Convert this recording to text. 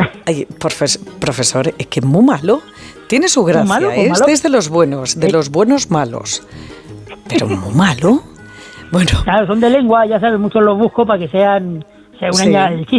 Ay, profesor, es que es muy malo. Tiene su gracia, malo, ¿eh? malo. Este es de los buenos malos. Pero muy malo. Bueno. Claro, son de lengua, ya sabes, muchos los busco para que sean... Se unen Sí. ya el chiste.